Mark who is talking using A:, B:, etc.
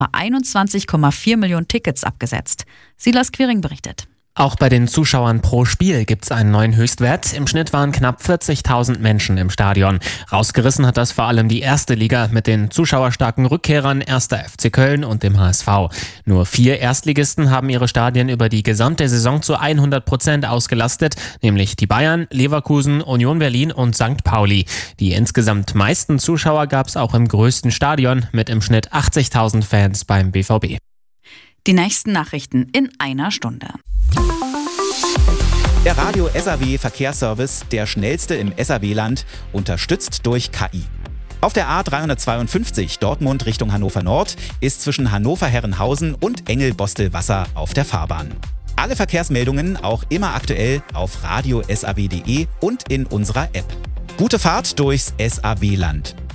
A: 21,4 Millionen Tickets abgesetzt. Silas Quiring berichtet.
B: Auch bei den Zuschauern pro Spiel gibt es einen neuen Höchstwert. Im Schnitt waren knapp 40.000 Menschen im Stadion. Rausgerissen hat das vor allem die erste Liga mit den zuschauerstarken Rückkehrern 1. FC Köln und dem HSV. Nur 4 Erstligisten haben ihre Stadien über die gesamte Saison zu 100% ausgelastet, nämlich die Bayern, Leverkusen, Union Berlin und St. Pauli. Die insgesamt meisten Zuschauer gab es auch im größten Stadion mit im Schnitt 80.000 Fans beim BVB.
A: Die nächsten Nachrichten in einer Stunde.
C: Der Radio SAW Verkehrsservice, der schnellste im SAW-Land, unterstützt durch KI. Auf der A352 Dortmund Richtung Hannover Nord ist zwischen Hannover-Herrenhausen und Engel-Bostel-Wasser auf der Fahrbahn. Alle Verkehrsmeldungen auch immer aktuell auf radio-saw.de und in unserer App. Gute Fahrt durchs SAW-Land.